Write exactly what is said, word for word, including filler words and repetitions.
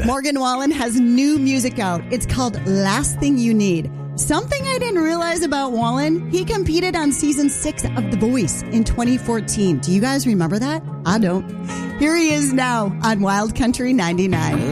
Morgan Wallen has new music out. It's called Last Thing You Need. Something I didn't realize about Wallen, he competed on season six of The Voice in twenty fourteen. Do you guys remember that? I don't. Here he is now on Wild Country ninety-nine.